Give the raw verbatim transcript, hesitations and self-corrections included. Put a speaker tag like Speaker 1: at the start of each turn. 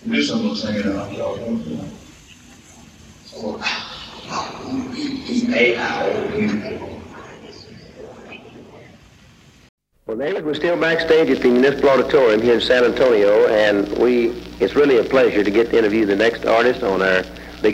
Speaker 1: do some of those things that I'm talking. So, A I O.
Speaker 2: Well, David, we're still backstage at the Municipal Auditorium here in San Antonio, and we it's really a pleasure to get to interview the next artist on our